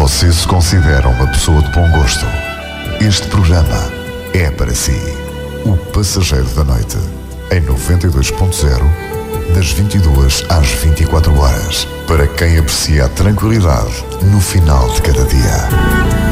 você se considera uma pessoa de bom gosto, este programa é para si. O Passageiro da Noite, em 92.0, das 22 às 24 horas, para quem aprecia a tranquilidade no final de cada dia.